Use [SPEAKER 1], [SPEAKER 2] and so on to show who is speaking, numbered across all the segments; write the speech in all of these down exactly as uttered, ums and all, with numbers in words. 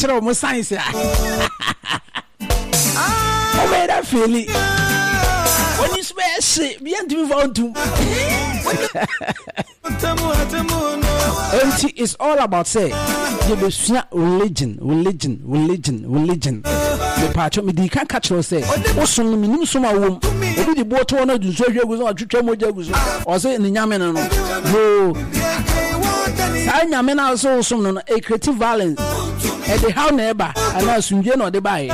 [SPEAKER 1] chiro mo science ah o me da feel when you say be anti for to it's all about say you be religion religion religion religion the part of me di kan catch say o so no minim so ma wom obi di bo to na du so hwegu so atwetwa moja gu so o say ni nyame no no sai nyame na so so no a creative violence e dey how neighbor and asundwe no dey buy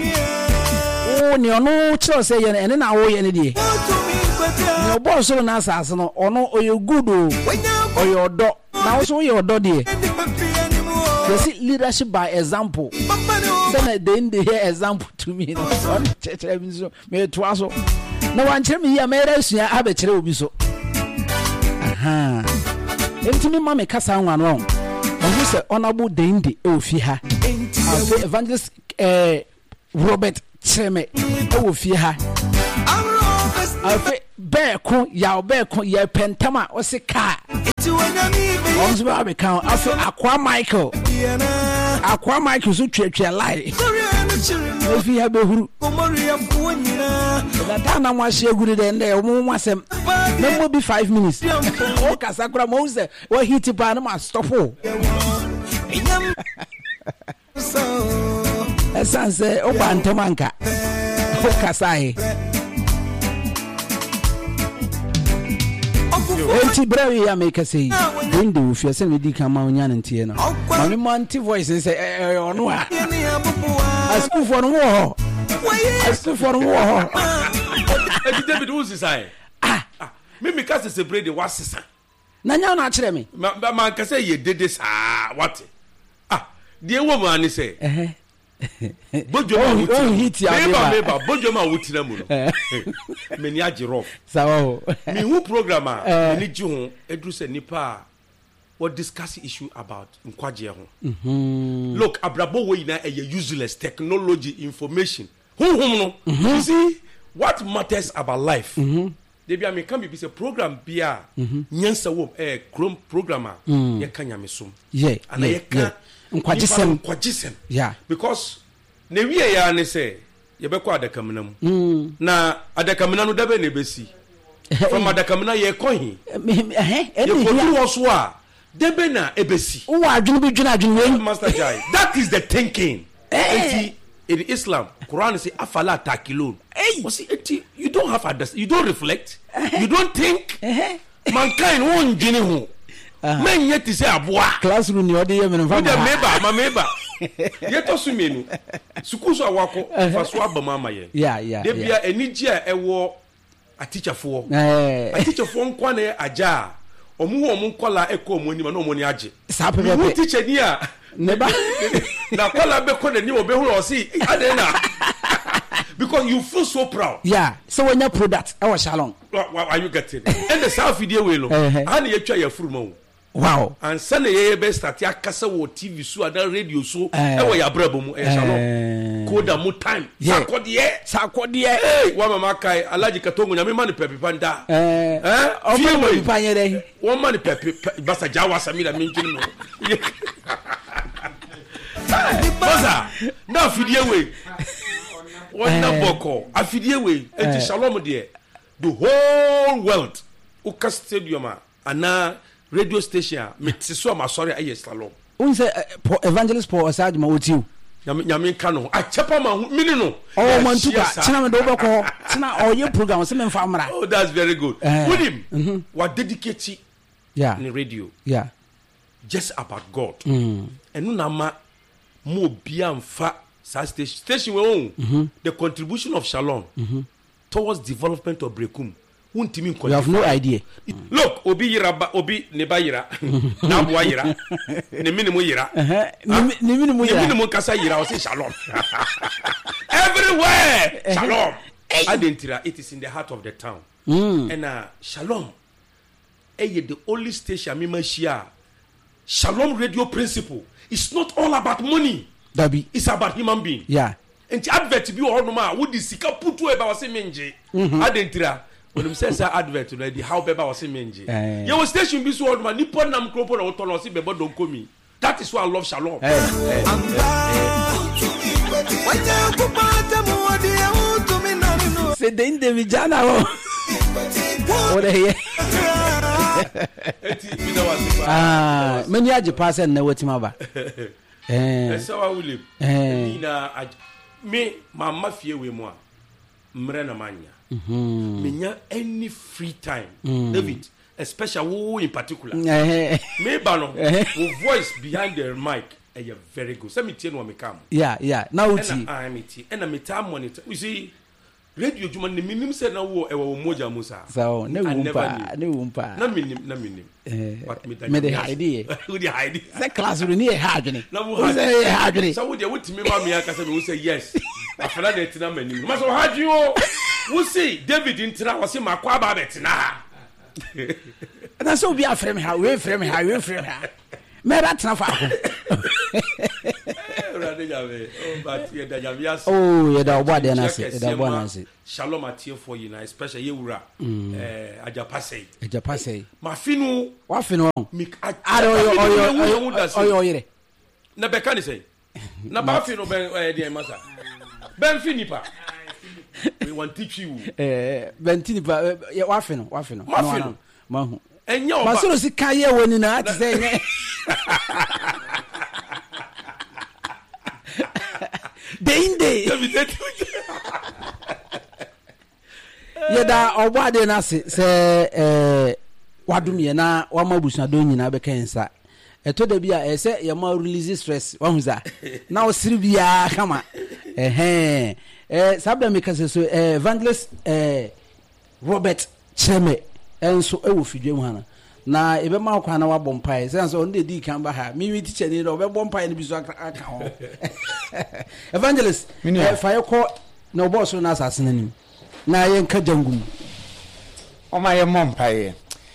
[SPEAKER 1] o ni ono chiro say ye ene na wo ye ne die ni obo so na asase no ono oye good o oye odo na so oye odo die you see leadership by example then they in the here example to me no so church so me to aso na wan chere me ya me resua abe chere obi so aha entimi ma me kasa nwa no obi say honorable deinde e ofi ha evangelist eh Robert Cheme e ofi ha afi beko ya beko ya pentama o se ka onzo ba be kan afi Akwa Michael Akwa Michael so twetwe lie ofi ha be huru na ta na mo ahye guru de nde o mo asem na mo bi five minutes o kasa kura mo se o hit pa na ma stop o esa se o ba ntomanka o kasa e enti brawi ya make say winde wo fi ase me di kan ma onya ntie no ma me manti voice say eh ono a asku for no ho asku for no ho
[SPEAKER 2] e David who say ah me me ka say bread was sisa
[SPEAKER 1] na nya na kire me
[SPEAKER 2] ma ma ka say ye dede sa what ah die wo ma ni say eh bojo ma wuti meba meba bojo ma wuti na mu no me ni agi rough
[SPEAKER 1] sawo
[SPEAKER 2] me hu program a me ni ji ho edu se nipa what discuss issue about nkwaje ho mhm look abrabo we na e useless technology information hum hum no you see what matters about life mhm they be am can be say program bia nyansa wo eh chrome programmer ye kanya me som
[SPEAKER 1] yeah
[SPEAKER 2] and ye kan
[SPEAKER 1] nkwagisem
[SPEAKER 2] nkwagisem
[SPEAKER 1] yeah
[SPEAKER 2] because ne wie ya ne say ye be kwa adakamna mu mm. na adakamna no dabe ne besi from adakamna ye kohi eh eh ye kotu wo so a dabe na ebesi
[SPEAKER 1] wo adwunu bi dwunu adwunu we
[SPEAKER 2] master jai that is the thinking eh in Islam Quran say afala takilun hey you see you don't have understand you don't reflect you don't think mankind won jini hu men yet say aboa
[SPEAKER 1] classroom ni ode ye me nfa
[SPEAKER 2] ma meba ma meba ye to su menu suku so awako fa so abama ma ye
[SPEAKER 1] yeah yeah
[SPEAKER 2] de bia enigi a ewo a teacher fo a teacher fo nkwa na aja omu ho omu nkola eko omu ni ma no omu ni age
[SPEAKER 1] sa pepe
[SPEAKER 2] teacher ni a neba na kola be ko ni obe hu o si ade na because you feel so proud
[SPEAKER 1] yeah so when your product I was Shalom
[SPEAKER 2] what are you getting and the south video we lo and you twa ya furuma
[SPEAKER 1] wow
[SPEAKER 2] and send ye be start ya kasa wo T V so and radio so e wo ya brabo mu e Shalom koda mu time sakode ye
[SPEAKER 1] sakode ye
[SPEAKER 2] eh wa mama kai alaji katongo nyame man pepe panda
[SPEAKER 1] eh eh o me panye dey
[SPEAKER 2] wo man pepe basa jawa samira minjini no basa na fidie we one boko afidie we enti Shalom de the whole world uka stadium ana radio station metiso ma sorry aye Shalom
[SPEAKER 1] unse evangelist Paul Osage ma wotiu
[SPEAKER 2] nyame nyame ka no a chepa ma mini no
[SPEAKER 1] oh man tuka china me do boko china oye program se me mfa mra
[SPEAKER 2] oh that's very good with him what dedicate
[SPEAKER 1] yeah
[SPEAKER 2] in radio
[SPEAKER 1] yeah
[SPEAKER 2] just about God mm. enu na ma mo bia mfa station station we own mm-hmm. the contribution of Shalom mm-hmm. towards development of Brekum untimi
[SPEAKER 1] you have no idea
[SPEAKER 2] look obi yira ba obi ne ba yira na bo yira ne minimum yira
[SPEAKER 1] ne minimum yira
[SPEAKER 2] ne minimum kasa yira o say Shalom everywhere Shalom Adentira it is in the heart of the town mm. and uh, Shalom eh the only station me ma share Shalom radio principle it's not all about money
[SPEAKER 1] Dabi.
[SPEAKER 2] It's about human being.
[SPEAKER 1] Yeah.
[SPEAKER 2] And the advert be all normal. Would the sika putu eba wase menje. Adentira. When you say advert, you know the how beba wase menje. Your station be so all normal. Nippon nam kropo na otono si beba don't come. That is why I love Shalom. Hey, hey, hey.
[SPEAKER 1] se den de mi jana ho o de ye
[SPEAKER 2] eti mi da wasi
[SPEAKER 1] ah many age pass na wetima ba
[SPEAKER 2] eh esa wa wule ni na me mama fie we mu a mre na manya mhm menya any free time David especially who in particular me ba no voice behind the mic is very good. Say me tie no me come.
[SPEAKER 1] Yeah, yeah. Now uti.
[SPEAKER 2] And I me tie. And me time monitor. You see, radio juma ni minim say na wo e wo moja musa.
[SPEAKER 1] So, ne wumpa, ne wumpa.
[SPEAKER 2] Na minim, na minim.
[SPEAKER 1] Eh. But me da. Me dey hide.
[SPEAKER 2] Who dey hide?
[SPEAKER 1] That class we ni e hardwene.
[SPEAKER 2] Na wo
[SPEAKER 1] say e hardwene.
[SPEAKER 2] So wo dey wo timi ma me aka say me say yes. Afana dey tina manim. Ma so hard you. Wo see David intra wo say makwa ba betina.
[SPEAKER 1] And so be a frame how we frame how we frame how. Me rat na fa ko. Oh, yeah, that boy then I say, that boy I say.
[SPEAKER 2] Shalom atie for you na especially ye wura eh ajapase.
[SPEAKER 1] Ajapase.
[SPEAKER 2] Ma finu,
[SPEAKER 1] wa finu.
[SPEAKER 2] Mi
[SPEAKER 1] ado oyo oyo oyo
[SPEAKER 2] na be kan say. Na ba finu ben eh dey masa. Ben finipa. We want teach you.
[SPEAKER 1] Eh ben finipa wa finu, wa finu.
[SPEAKER 2] Ma finu.
[SPEAKER 1] Ma hu.
[SPEAKER 2] Enya oba.
[SPEAKER 1] Ma so si kaye woni na ati say nye. Dende. Yeda obade na se se eh wadum ye na wama busua do nyina be kensa. Eto da bia e se ye ma release stress wa huza. Na o siri bia kama. Eh eh sabda me kase so eh evangelist eh Robert Cheme enso e wo fidwe mu hana. Na ebe ma kwa na wa bompai say so onde di kan ba ha mi mi teacher ni do be bompai ni bi so aka ho evangelist eh fa ko na obo so na asase nanim na ye nka jangum
[SPEAKER 3] o ma ye mompai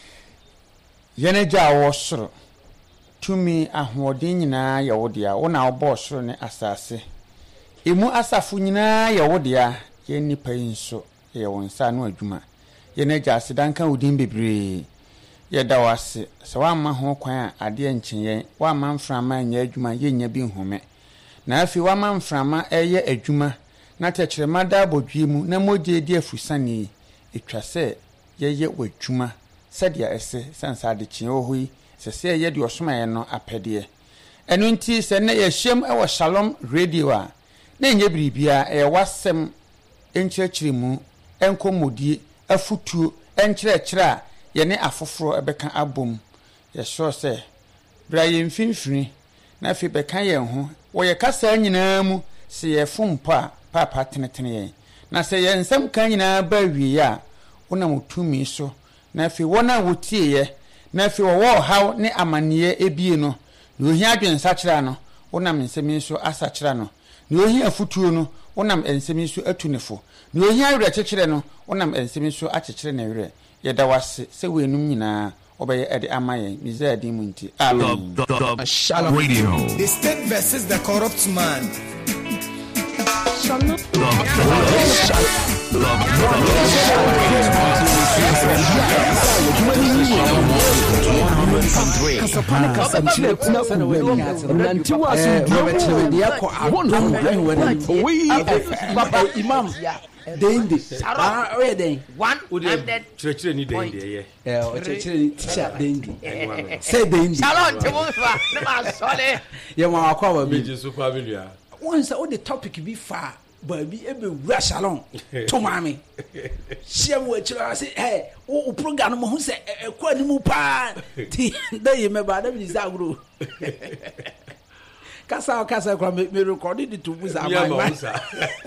[SPEAKER 3] ye ne ja wo soro tumi ahoden nyina ye wo dia wo na obo soro ne asase emu asafo nyina ye wo dia ye nipa yinso ye won sa no adwuma ye ne ja sedanka odin bebre ye da wase se wa ma ho kwan a ade enkyen wa ma mframa nya adwuma ye nya bi nhome na afi wa ma mframa eye adwuma na tekirema da bodwie mu na moje di afusane etwa se ye ye wadwuma sadia ese sansa de kyen ohui se se ye de osoma ye no apede eno nti se na ye hyem e wo Shalom radio a na nya biribia e wasem enkyerkyere mu enkomodie afutuo enkyerkyere a ye ne afoforo ebeka abom ye sure se bra ye mfimfini na fi beka ye ho wo ye kasa nyina mu se ye fompa papa tenetene ye na se ye nsem kan nyina ba wi ya wona mutumi so na fi wona wotie ye na fi wo wo haw ne amaniye ebie no na ohi adwensa kira no wona nsem so asa kira no na ohi afutuo no wona nsem so atunefo na ohi awre kekere no wona nsem so akekere na wre yeda wase se wenum nyina obeye ede amaye miza adi munti amen.
[SPEAKER 4] Shalom radio.
[SPEAKER 5] The state versus the corrupt man.
[SPEAKER 4] Shalom.
[SPEAKER 1] Imam Dende. Ah, where they?
[SPEAKER 6] One hundred.
[SPEAKER 2] Church ni dende
[SPEAKER 1] eh. Eh, o church ni teacher dende. Say dende.
[SPEAKER 6] Shalom, Timothy. Na sorry.
[SPEAKER 1] Ye ma akwa ba
[SPEAKER 2] me Jesu kwa bilia.
[SPEAKER 1] Once all the topic be far, but be ebe wura Shalom. To mami. Share we chira say, "Hey, o program mo hu say e kwa ni mu pa." Ti da ye me ba da bi za gro. Kasa kasa kwa me record it to buza ba.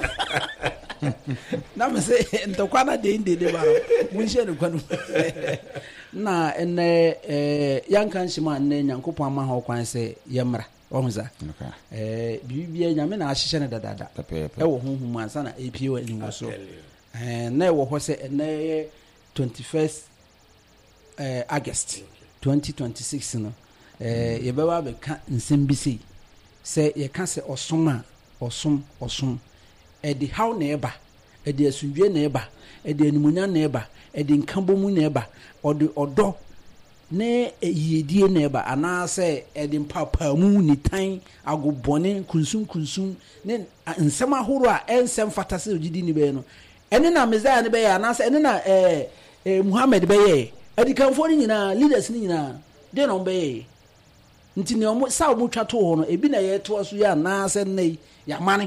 [SPEAKER 1] Na me say ntokwa na de inde de ba mun she ne kwanu na ene eh yankan shima ne nyankopon ama ha kwan se yemra ohuza eh bibia nyame na ahihye ne dadada e wo honhum ansa na apie wa ni so eh na e wo ho se ene twenty-first eh August twenty twenty-six no eh ye beba be ka nsem bi sei se ye ka se osoma osom osom edi how na eba edi asundwe na eba edi animunya na eba edi nkambomu na eba odi odo ne eyedie na eba ana se edi mpapamu ni tan agobone kunsum kunsum ne nsem ahoro a ensem fatase ogidi ni be no ene na Messiah ne be ya na se ene na eh eh Muhammad be ye adikanfo ni nyina leaders ni nyina de no be ye nti ne omo sa omo twa to ho no ebi na ye to aso ya na se nei ya mane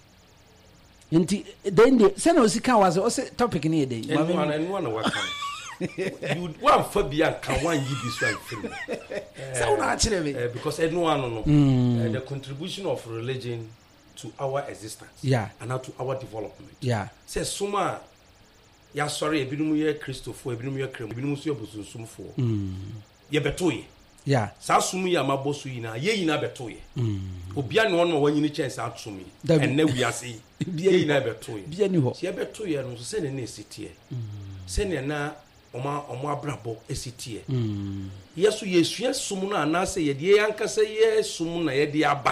[SPEAKER 1] nti then de se na osika was o se topic ni dey
[SPEAKER 2] ma me anu anu waka you one for bia kan one yi this one film
[SPEAKER 1] so na akire me
[SPEAKER 2] because enu anu no the contribution of religion to our existence,
[SPEAKER 1] yeah,
[SPEAKER 2] and now to our development,
[SPEAKER 1] yeah.
[SPEAKER 2] Say suma, ya sorry, ebinum ye Christopher, ebinum ye Krem, ebinum ye busun sum for, ye betoye,
[SPEAKER 1] yeah.
[SPEAKER 2] Sa sumi ya mabosu ina, ye ina betoye. Obia no one mo wanyini chance out sumi, and ne we are see, ye ina betoye,
[SPEAKER 1] biya ni ho.
[SPEAKER 2] Ye betoye no se ne ne sitie, se ne na oma oma brabo esitie. Yesu yesu ye sumu na na se ye de yankasa ye sumu na ye de aba.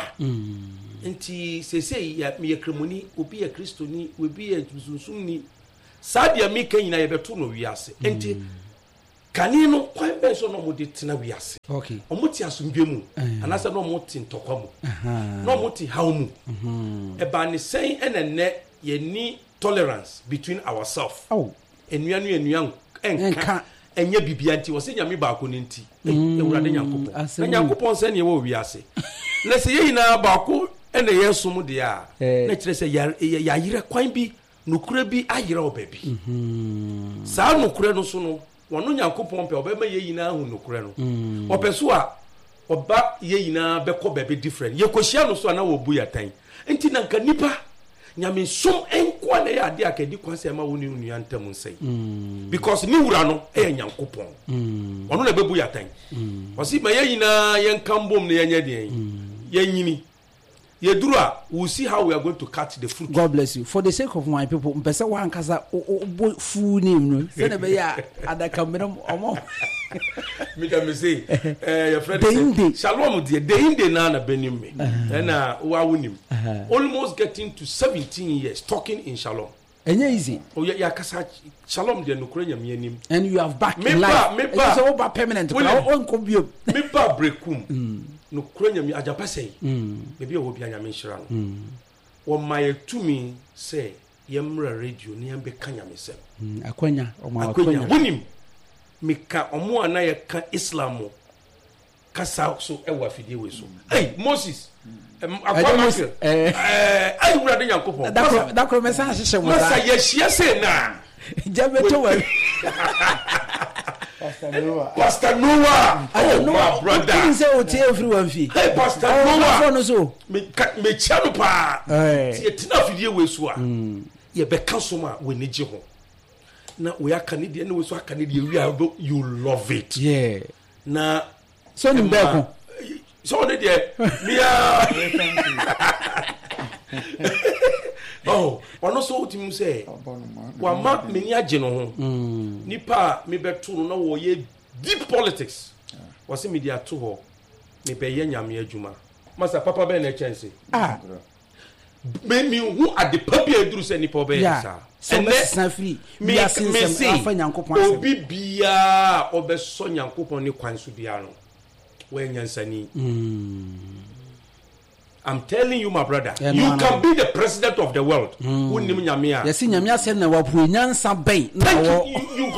[SPEAKER 2] Nti sese ya me kremoni obi ya kristoni obi ya sunsunni sadia me kan nyina ye beto no wiase nti kani no kwan be so no mo de tena wiase
[SPEAKER 1] okay
[SPEAKER 2] omuti asomdwe mu anasa no mo ti ntokwa mu no mo ti haw mu e ba ne sen enenne ye ni tolerance between ourselves
[SPEAKER 1] oh
[SPEAKER 2] enuanu enuan enka enye bibia nti wo se nyame ba ko nti ewurade nyankopon nyankopon se ne wo wiase na se ye hina ba ko ene yesu mu de a na kire se ya yire kwan bi nokura bi ayire obabi mhm saa nokura no so no wono nyankopon pe obema ye yina hu nokura no opeso a oba ye yina be ko baby different ye kohia no so na wo bu yatan enti na nka nipa nyame som enko na ya de akadi kwanse ma woni nu yantam nsai because ni wura no e nyankopon wono na be bu yatan osi ma ye yina ye nkambom na ye nya de ye nyini Yedura, we'll see how we are going to cut the fruit.
[SPEAKER 1] God bless you. For the sake of my people, mpesa wa nkasa full name no. Say na be ya ada kamera omo.
[SPEAKER 2] Me can say eh your friend say Shalom dear deinde na na benim me. Na wa wonim. Almost getting to seventeen years talking in Shalom.
[SPEAKER 1] Enye easy.
[SPEAKER 2] Oh ya ya kasa Shalom dear no kura nyame anim.
[SPEAKER 1] And you have back
[SPEAKER 2] me
[SPEAKER 1] in life.
[SPEAKER 2] Me ba
[SPEAKER 1] so ba permanent. On ko bio.
[SPEAKER 2] Me ba brekum. No kura nyame ajapa sei. Bebi o bia nyame nhira no. Wo maye tumi say yemra radio ni ambe kanyame sem.
[SPEAKER 1] Akwanya o ma
[SPEAKER 2] akwanya. Wonim meka omo ana ye ka Islamo kasa so ewa fidie we so. Hey Moses akwanya eh eh ai wurade nyankopon.
[SPEAKER 1] Da ko message hye mo.
[SPEAKER 2] Masa ye hye say na.
[SPEAKER 1] Jabeto wa.
[SPEAKER 3] Pastor Noah.
[SPEAKER 2] Pastor Noah.
[SPEAKER 1] Oh, no,
[SPEAKER 2] my brother.
[SPEAKER 1] You say o tie everyone fi.
[SPEAKER 2] Hey Pastor Noah.
[SPEAKER 1] Oh, no so.
[SPEAKER 2] Me me chia no pa.
[SPEAKER 1] Eh.
[SPEAKER 2] Tie tina fidie we so a. Ye be kaso ma we ni je ho. Na we aka ni de na we so aka ni de we you love it.
[SPEAKER 1] Yeah.
[SPEAKER 2] Na
[SPEAKER 1] so ni be ko.
[SPEAKER 2] So ni de me a oh, ono so utim say wa ma me ni age no ho. Nipa me beto no na wo ye deep politics. Was se media to ho. Me be ye nyame adwuma. Masa papa be na chance.
[SPEAKER 1] Ah.
[SPEAKER 2] Me mi hu ade pa bi aduru se nipa be sa.
[SPEAKER 1] And na free. Me asinse afa nyankopon ase.
[SPEAKER 2] Obi bia obeso nyankopon ni kwan so bia no. We nyansani. I'm telling you, my brother, yeah, you no, can no. be the president of the world.
[SPEAKER 1] Mm. Yes, nyame asem na wapu nyansa ben na wo.